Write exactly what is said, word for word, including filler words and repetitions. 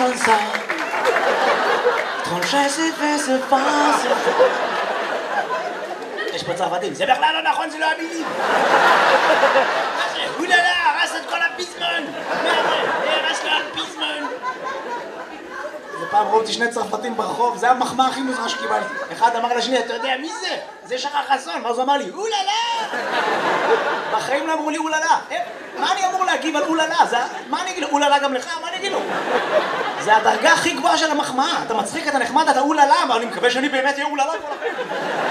comme ça. Ton chat se fait se passe. יש פה צרפתים, זה בכלל לא נכון, זה לא המילים. אוללה, הרס את כל הפיזמון. מה זה? הרס כל הפיזמון. ופעם ראו אותי שני צרפתים ברחוב, זה המחמאה הכי מוזרה שקיבלתי. אחד אמר לשני, אתה יודע מי זה? זה שחר חסון. ואז הוא אמר לי, אוללה! בחיים לא אמרו לי אוללה. מה אני אמור להגיב על אוללה? מה אני אגיד לו? אוללה גם לך? מה אני אגיד לו? זה הדרגה הכי גבוהה של המחמאה. אתה מצחיק, אתה נחמד, אתה אוללה, אבל אני מקווה שאני באמת אהיה אוללה.